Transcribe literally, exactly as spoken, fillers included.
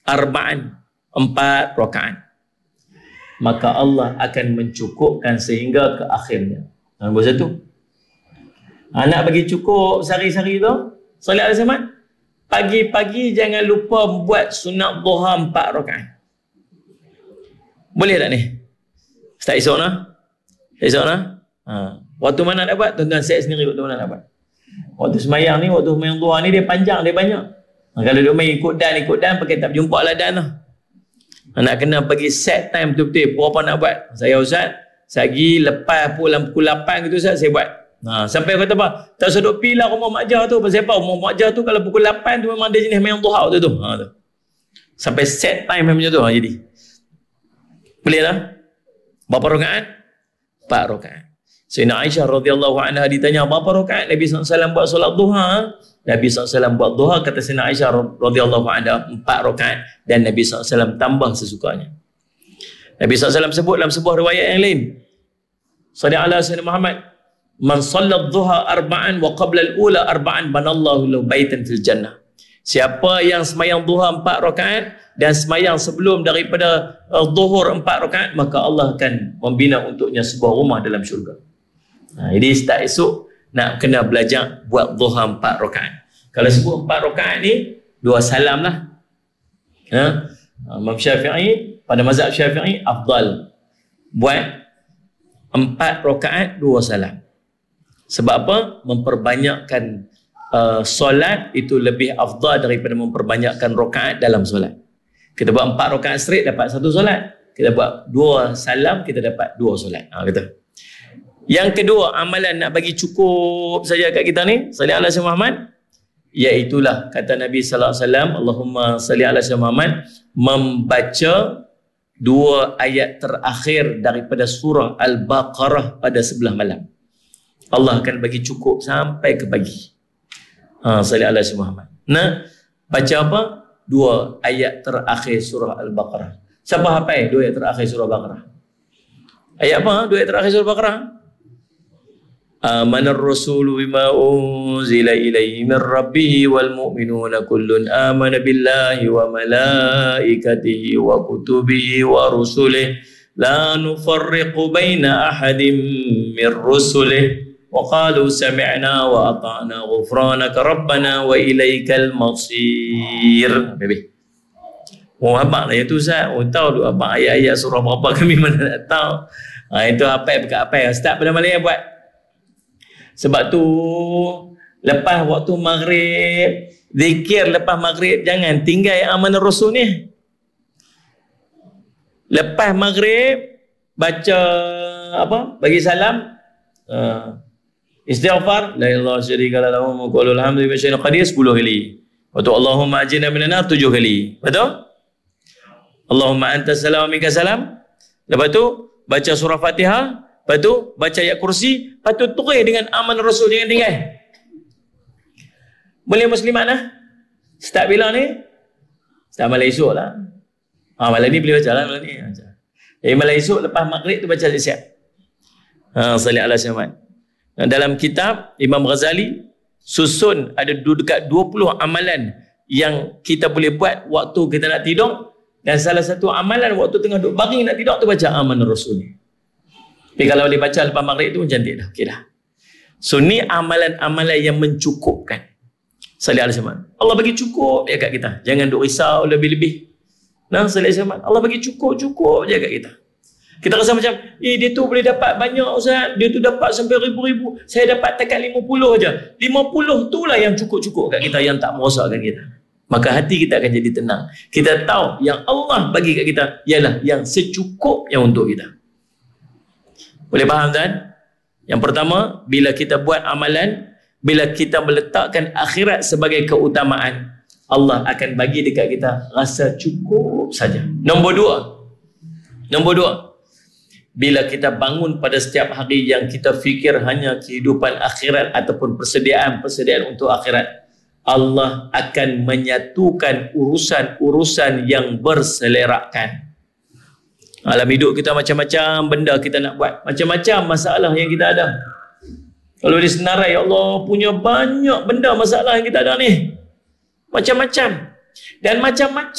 arba'an, empat rakaat, maka Allah akan mencukupkan sehingga ke akhirnya. Nombor satu, nak bagi cukup sehari-hari tu, solat al-Samad, pagi-pagi jangan lupa buat sunat duha empat rakaat. Boleh tak ni? Start esok lah. Esok lah. Ha. Waktu mana nak buat? Tuan-tuan set sendiri waktu mana nak buat. Waktu semayang ni, waktu semayang duha ni dia panjang, dia banyak. Ha, kalau dia main ikut dan, ikut dan, pakai tak berjumpa lah dan lah. Ha, nak kena bagi set time betul-betul. Berapa nak buat? Saya Ustaz, sehari lepas pukul pukul lapan gitu Ustaz, saya buat. Ha, sampai kata apa? Tak seduk pi lah rumah Mak Jah tu. Pasal apa? Rumah Mak Jah tu kalau pukul lapan tu memang dia jenis semayang duha tu tu. Ha, tu. Sampai set time macam tu. Ha, jadi. Boleh lah. Berapa rakaat? Empat rakaat. Sayyidina Aisyah radhiyallahu anha ditanya berapa rakaat Nabi sallallahu alaihi wasallam buat solat duha. Nabi sallallahu alaihi wasallam buat duha, kata Sayyidina Aisyah radhiyallahu anha, empat rakaat, dan Nabi sallallahu alaihi wasallam tambah sesukanya. Nabi sallallahu alaihi wasallam sebut dalam sebuah riwayat yang lain, sallallahu alaihi wasallam Muhammad, man sallat duha arba'an wa qabla al-ula arba'an banallahu lahu baitan fil jannah. Siapa yang semayang duha empat rakaat dan semayang sebelum daripada uh, zuhur empat rakaat, maka Allah akan membina untuknya sebuah rumah dalam syurga. Ha, jadi start esok nak kena belajar buat duha empat rakaat. Kalau sebut empat rakaat ni, dua salam lah. Ha? Imam Syafi'i, pada mazhab Syafi'i, afdal buat empat rakaat, dua salam. Sebab apa? Memperbanyakkan uh, solat itu lebih afdal daripada memperbanyakkan rakaat dalam solat. Kita buat empat rakaat straight dapat satu solat. Kita buat dua salam, kita dapat dua solat. Ha, kata. Yang kedua, amalan nak bagi cukup saja kat kita ni, salli ala sayyidina Muhammad, iaitulah kata Nabi sallallahu alaihi wasallam, Allahumma salli ala sayyidina Muhammad, membaca dua ayat terakhir daripada surah Al-Baqarah pada sebelah malam. Allah akan bagi cukup sampai ke pagi. Ha, salli ala sayyidina Muhammad. Nah, baca apa? Dua ayat terakhir surah Al-Baqarah. Siapa hafal dua ayat terakhir surah Al-Baqarah? Ayat apa? Dua ayat terakhir surah Al-Baqarah. Amanar rasulu bima unzila ilaihi min rabbih wal mu'minuna kullun amana billahi wa malaikatihi wa kutubihi wa rusulihi la nufarriqu baina ahadin min rusulihi wa qalu sami'na wa ata'na ghufranaka rabbana wa ilaikal masir. Baby. Oh, abang lah itu Ustaz. Oh, tahu tu abang ayat-ayat surah berapa, kami mana nak tahu. Ha, itu apa yang berkat apa yang start pada malam yang buat. Sebab tu lepas waktu maghrib, zikir lepas maghrib, jangan tinggal yang amanah rasul ni. Lepas maghrib baca apa? Bagi salam, uh, istighfar, la ilaha syarika lahu wa qul alhamdulillahi wa syai'un qadir sepuluh kali. Wa tu Allahumma ajirna minan nar tujuh kali. Betul? Allahumma antas salam wa minkas salam. Lepas tu baca surah Fatihah. Lepas tu baca ayat kursi. Lepas tu tulis dengan aman Rasul, jangan tinggal. Boleh muslimat lah. Start bila ni? Start malam esok lah. Ha, malam ni boleh baca lah malam ni. Jadi malam esok lepas maghrib tu baca siap. Ha, salli ala sayyidina. Dalam kitab Imam Ghazali susun ada dekat dua puluh amalan yang kita boleh buat waktu kita nak tidur, dan salah satu amalan waktu tengah duduk baring nak tidur tu baca aman Rasul ni. Tapi kalau boleh baca lepas maghrib tu cantik dah. Okey dah. So ni amalan-amalan yang mencukupkan. Salli alaihi wasallam. Allah bagi cukup je kat kita. Jangan duk risau lebih-lebih. Nah, salli alaihi wasallam. Allah bagi cukup-cukup je kat kita. Kita rasa macam, eh dia tu boleh dapat banyak Ustaz. Dia tu dapat sampai ribu-ribu. Saya dapat takat lima puluh aja. lima puluh tu lah yang cukup-cukup kat kita, yang tak merosakkan kita. Maka hati kita akan jadi tenang. Kita tahu yang Allah bagi kat kita ialah yang secukupnya untuk kita. Boleh faham kan? Yang pertama, bila kita buat amalan, bila kita meletakkan akhirat sebagai keutamaan, Allah akan bagi dekat kita rasa cukup saja. Nombor dua. Nombor dua. Bila kita bangun pada setiap hari yang kita fikir hanya kehidupan akhirat ataupun persediaan-persediaan untuk akhirat, Allah akan menyatukan urusan-urusan yang berselerakkan. Alam hidup kita macam-macam benda kita nak buat, macam-macam masalah yang kita ada. Kalau disenarai, ya Allah punya banyak benda masalah yang kita ada ni, macam-macam, dan macam-macam